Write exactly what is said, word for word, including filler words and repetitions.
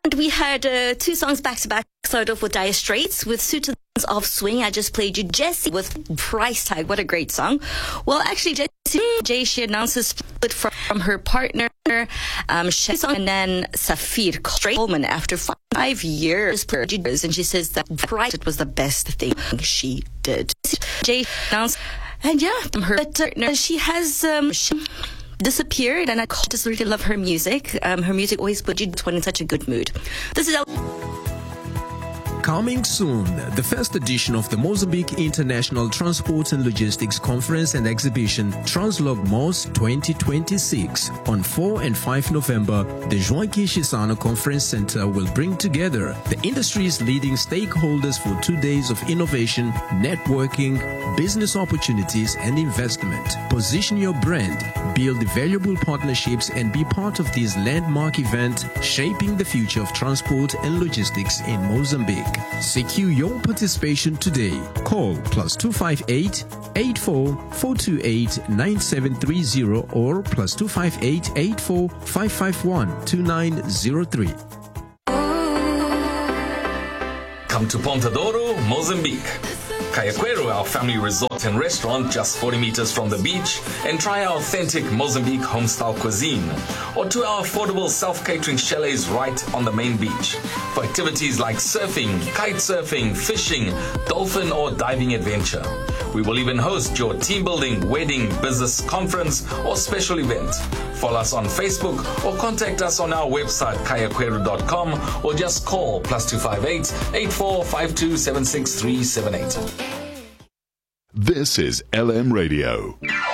And we had uh, two songs back to back. Started off with Dire Straits with Citizens of Swing. I just played you Jessie with Price Tag. What a great song. Well, actually, Jessie J, she announces split from, from her partner, um, and then Safir Coleman after five years. And she says that Price was the best thing she did. J announced, and yeah, her partner, she has um, she disappeared, and I just really love her music. Um, her music always puts you in such a good mood. This is El- Coming soon, the first edition of the Mozambique International Transport and Logistics Conference and Exhibition, Translogmos twenty twenty-six. On four and five November, the Joaquim Chissano Conference Center will bring together the industry's leading stakeholders for two days of innovation, networking, business opportunities, and investment. Position your brand, build valuable partnerships, and be part of this landmark event shaping the future of transport and logistics in Mozambique. Secure your participation today. Call plus two five eight, eight four, four two eight, nine seven three zero or plus two five eight, eight four, five five one, two nine zero three. Come to Ponta Douro, Mozambique. Cayaquero, our family resort and restaurant just forty meters from the beach, and try our authentic Mozambique homestyle cuisine. Or to our affordable self-catering chalets right on the main beach. For activities like surfing, kite surfing, fishing, dolphin or diving adventure. We will even host your team building, wedding, business conference or special event. Follow us on Facebook or contact us on our website cayaquero dot com or just call plus two five eight, eight four five two, seven six three seven eight. This is L M Radio.